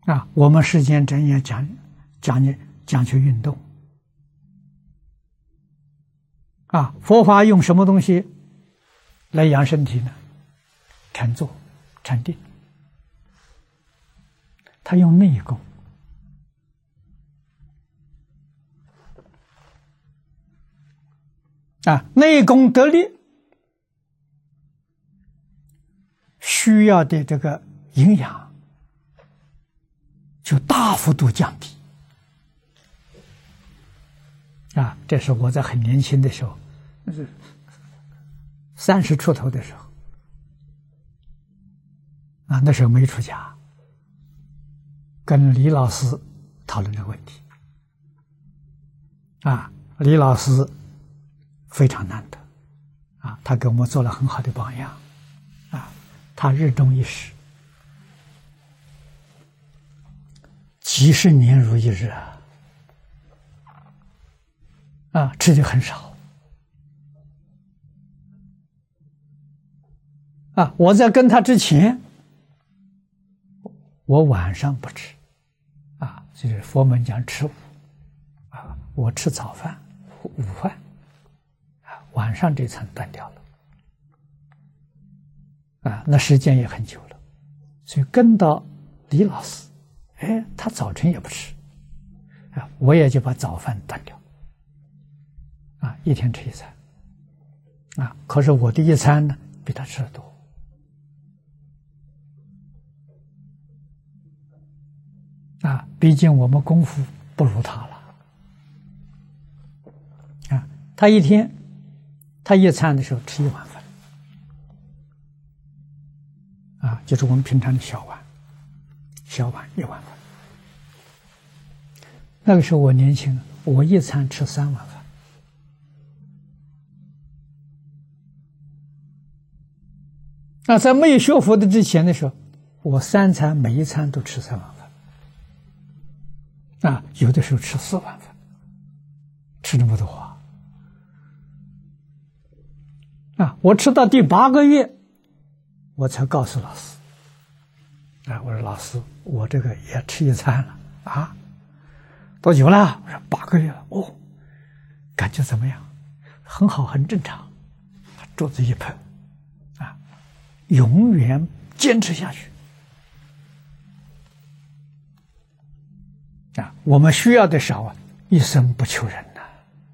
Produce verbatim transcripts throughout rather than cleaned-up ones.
啊，我们世间真也讲讲你讲求运动啊，佛法用什么东西来养身体呢？禅坐、禅定，他用内功啊，内功得力，需要的这个营养就大幅度降低啊！这是我在很年轻的时候，三十出头的时候啊，那时候没出家，跟李老师讨论这个问题啊，李老师非常难得啊，他给我们做了很好的榜样啊，他日中一时，几十年如一日啊，啊，吃的很少啊。我在跟他之前，我晚上不吃啊，就是佛门讲吃午啊，我吃早饭、午饭啊，晚上这餐断掉了啊，那时间也很久了，所以跟到李老师，哎，他早晨也不吃啊，我也就把早饭断掉啊，一天吃一餐啊，可是我的一餐呢比他吃的多啊，毕竟我们功夫不如他了啊，他一天他一餐的时候吃一碗饭啊，就是我们平常的小碗小碗一碗饭。那个时候我年轻，我一餐吃三碗饭那在没有学佛的之前的时候，我三餐每一餐都吃三碗饭啊，有的时候吃四碗饭，吃这么多啊！啊，我吃到第八个月，我才告诉老师，啊，我说老师，我这个也吃一餐了啊，多久了？我说八个月了。哦，感觉怎么样？很好，很正常。桌子一拍，啊，永远坚持下去。啊，我们需要的少啊，一生不求人呐、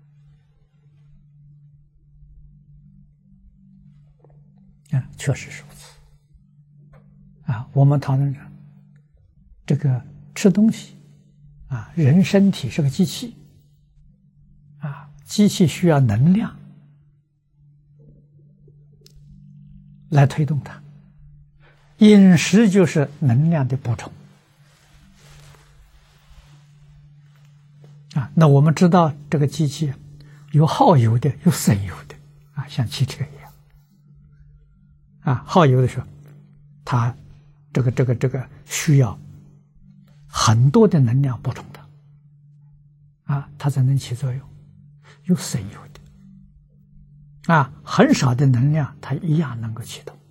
啊。啊，确实如此。啊，我们讨论着这个吃东西，啊，人身体是个机器，啊，机器需要能量来推动它，饮食就是能量的补充。啊，那我们知道这个机器有耗油的，有省油的，啊，像汽车一样。啊，耗油的时候，它这个这个这个需要很多的能量补充它，啊，它才能起作用。有省油的，啊，很少的能量它一样能够启动。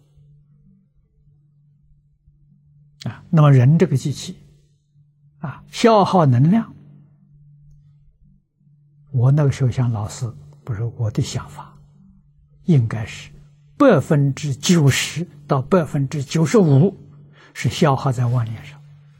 啊，那么人这个机器，啊，消耗能量。我那个时候想老师，不是我的想法，应该是百分之九十到百分之九十五是消耗在妄念上，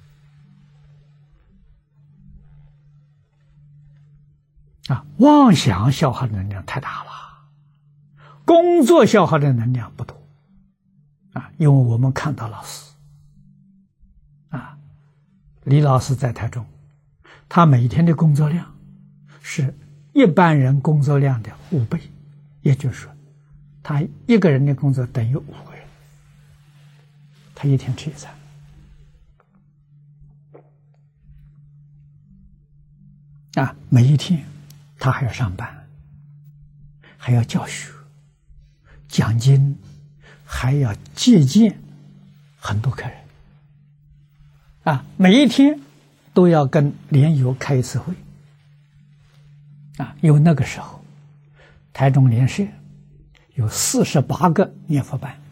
啊，妄想消耗的能量太大了，工作消耗的能量不多，啊，因为我们看到老师，啊，李老师在台中，他每天的工作量是一般人工作量的五倍，也就是说，他一个人的工作等于五个人，他一天吃一餐，啊，每一天他还要上班，还要教学、讲经，还要接见很多客人，啊，每一天都要跟莲友开一次会。啊，因为那个时候，台中莲社有四十八个念佛班，